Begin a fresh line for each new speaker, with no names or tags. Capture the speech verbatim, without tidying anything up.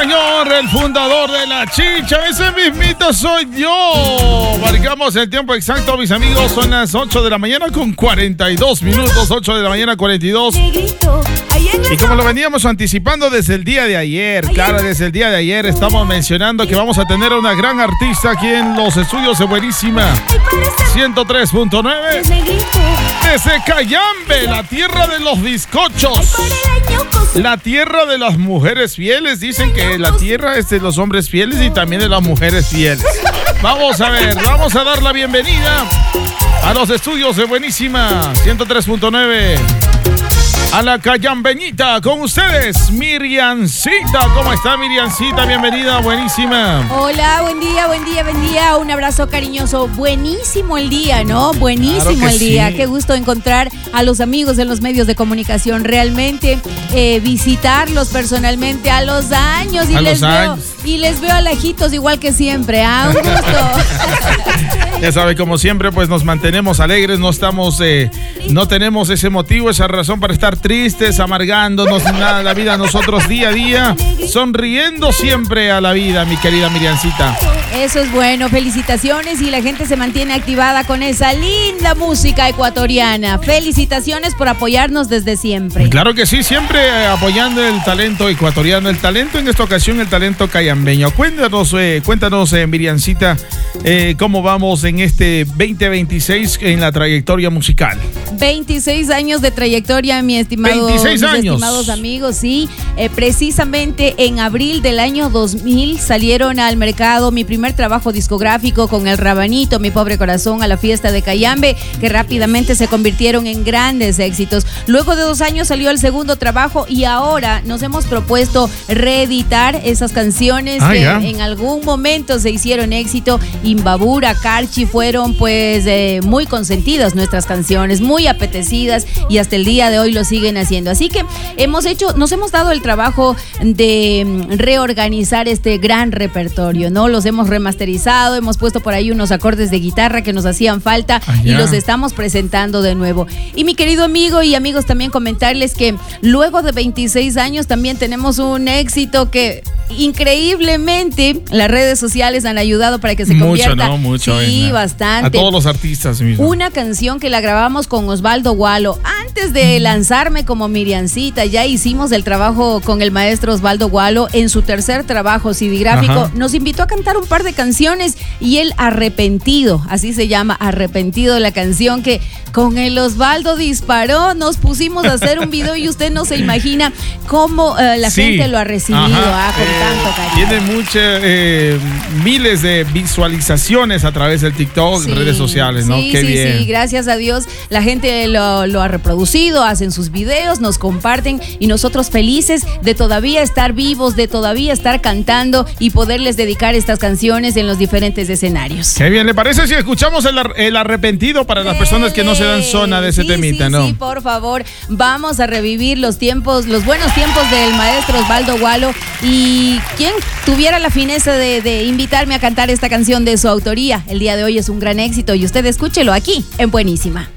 señor, el fundador de La Chicha, ese mismito soy yo. Marcamos el tiempo exacto, mis amigos, son las ocho de la mañana con cuarenta y dos minutos, ocho de la mañana cuarenta y dos. Y como lo veníamos anticipando desde el día de ayer, claro, desde el día de ayer estamos mencionando que vamos a tener a una gran artista aquí en los estudios de Buenísima ciento tres punto nueve. Desde Cayambe, la tierra de los bizcochos, la tierra de las mujeres fieles. Dicen que la tierra es de los hombres fieles y también de las mujeres fieles. Vamos a ver, vamos a dar la bienvenida a los estudios de Buenísima ciento tres punto nueve. A la cayambeñita, con ustedes, Miriancita. ¿Cómo está, Miriancita? Bienvenida, Buenísima.
Hola, buen día, buen día, buen día. Un abrazo cariñoso. Buenísimo el día, ¿no? Buenísimo claro el día. Sí. Qué gusto encontrar a los amigos en los medios de comunicación. Realmente eh, visitarlos personalmente a los años. Y
a
les
los
veo,
años.
Y les veo alejitos igual que siempre. ¿Ah? Un gusto.
Ya sabe, como siempre, pues nos mantenemos alegres. No estamos, eh, no tenemos ese motivo, esa razón para estar tristes, amargándonos, nada, la vida nosotros día a día, sonriendo siempre a la vida, mi querida Miriancita.
Eso es bueno, felicitaciones y la gente se mantiene activada con esa linda música ecuatoriana. Felicitaciones por apoyarnos desde siempre.
Claro que sí, siempre apoyando el talento ecuatoriano, el talento en esta ocasión, el talento cayambeño. Cuéntanos, eh, cuéntanos, eh, Miriancita, eh, cómo vamos en este veinte veintiséis en la trayectoria musical.
veintiséis años de trayectoria, mi estimado.
veintiséis
mis
años.
Estimados amigos, sí. Eh, precisamente en abril del año dos mil salieron al mercado mi primer trabajo discográfico con El Rabanito, Mi Pobre Corazón, A la Fiesta de Cayambe, que rápidamente se convirtieron en grandes éxitos. Luego de dos años salió el segundo trabajo y ahora nos hemos propuesto reeditar esas canciones ah, que ya. en algún momento se hicieron éxito. Imbabura, Carchi fueron pues eh, muy consentidas nuestras canciones, muy apetecidas y hasta el día de hoy lo siguen haciendo. Así que hemos hecho, nos hemos dado el trabajo de reorganizar este gran repertorio, ¿no? Los hemos remasterizado, hemos puesto por ahí unos acordes de guitarra que nos hacían falta ah, y los estamos presentando de nuevo. Y mi querido amigo y amigos, también comentarles que luego de veintiséis años también tenemos un éxito que increíblemente las redes sociales han ayudado para que se convierta.
Mucho, ¿no? Mucho.
Sí, bastante.
A todos los artistas mismos.
Una canción que la grabamos con Osvaldo Gualo. Antes de lanzarme como Miriancita, ya hicimos el trabajo con el maestro Osvaldo Gualo en su tercer trabajo C D gráfico. Ajá. Nos invitó a cantar un par de canciones y el Arrepentido, así se llama, Arrepentido, la canción que con el Osvaldo disparó. Nos pusimos a hacer un video y usted no se imagina cómo eh, la sí. gente lo ha recibido. Ah, con eh, tanto cariño.
Tiene muchas, eh, miles de visualizaciones a través del TikTok, sí, redes sociales, ¿no?
Sí,
Qué
sí,
bien.
sí, gracias a Dios. La gente lo, lo ha reproducido, hacen sus videos, nos comparten y nosotros felices de todavía estar vivos, de todavía estar cantando y poderles dedicar estas canciones en los diferentes escenarios.
Qué bien, ¿le parece si escuchamos el, el Arrepentido para las personas que no se dan zona de ese
sí,
temita,
sí,
no?
Sí, por favor, vamos a revivir los tiempos, los buenos tiempos del maestro Osvaldo Gualo y quien tuviera la fineza de, de invitarme a cantar esta canción de su autoría. El día de hoy es un gran éxito y usted escúchelo aquí en Buenísima.